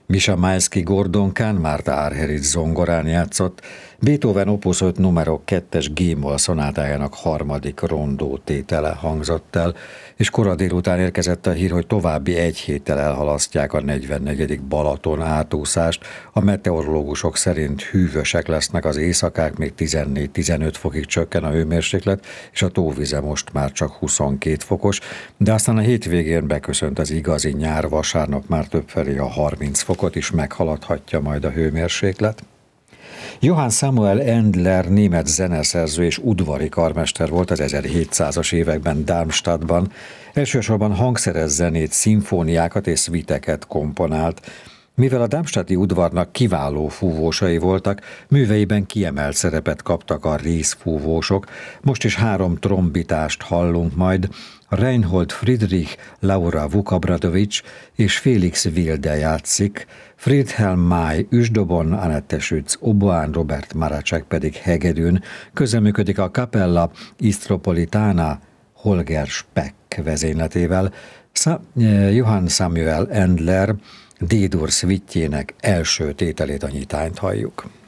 Misha Maisky Gordon Márta Argerich zongorán játszott, Beethoven Opus 5 numero 2-es G-moll szonátájának harmadik rondó tétele hangzott el, és kora délután érkezett a hír, hogy további egy héttel elhalasztják a 44. Balaton átúszást. A meteorológusok szerint hűvösek lesznek az éjszakák, még 14-15 fokig csökken a hőmérséklet, és a tóvize most már csak 22 fokos, de aztán a hétvégén beköszönt az igazi nyár, vasárnap már többfelé a 30 fokot is meghaladhatja majd a hőmérséklet. Johann Samuel Endler német zeneszerző és udvari karmester volt az 1700-as években Darmstadtban. Elsősorban hangszeres zenét, szimfóniákat és szviteket komponált. Mivel a darmstadti udvarnak kiváló fúvósai voltak, műveiben kiemelt szerepet kaptak a részfúvósok. Most is 3 trombitást hallunk majd, Reinhold Friedrich, Laura Vukabradovics és Felix Wilde játszik, Friedhelm May üsdobon, Annette Schütz oboán, Robert Maracek pedig hegedűn, közreműködik a Capella Istropolitana Holger Speck vezényletével. Johann Samuel Endler D-dur szvittjének első tételét, a nyitányt halljuk.